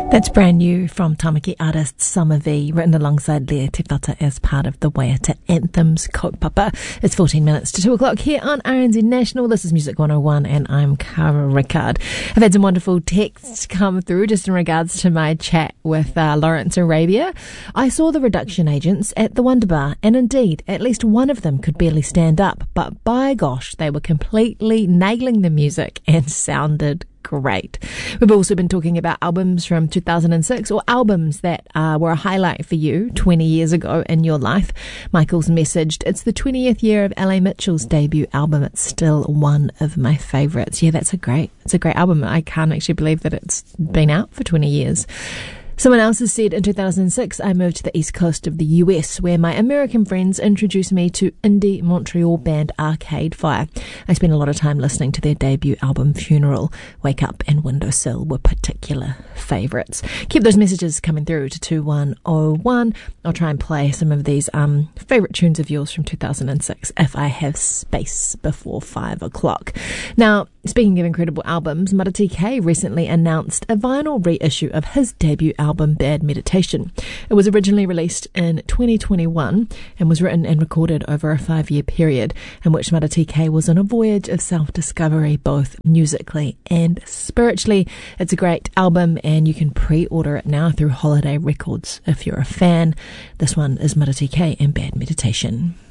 That's brand new from Tamaki artist Summer V, written alongside Lea Te Whata as part of the Waiata Anthems kaupapa. It's 14 minutes to 2 o'clock here on RNZ National. This is Music 101 and I'm Cara Rickard. I've had some wonderful texts come through just in regards to my chat with Lawrence Arabia. I saw the Reduction Agents at the Wonder Bar, and indeed, at least one of them could barely stand up, but by gosh, they were completely nailing the music and sounded great. We've also been talking about albums from 2006 or albums that were a highlight for you 20 years ago in your life. Michael's messaged, it's the 20th year of L.A. Mitchell's debut album. It's still one of my favourites. Yeah, it's a great album. I can't actually believe that it's been out for 20 years. Someone else has said, in 2006, I moved to the east coast of the US, where my American friends introduced me to indie Montreal band Arcade Fire. I spent a lot of time listening to their debut album, Funeral. Wake Up and Windowsill were particular favourites. Keep those messages coming through to 2101. I'll try and play some of these favourite tunes of yours from 2006 if I have space before 5 o'clock. Now, speaking of incredible albums, Mata TK recently announced a vinyl reissue of his debut album, Bad Meditation. It was originally released in 2021 and was written and recorded over a 5-year period in which Mata TK was on a voyage of self-discovery, both musically and spiritually. It's a great album and you can pre-order it now through Holiday Records if you're a fan. This one is Mata TK and Bad Meditation.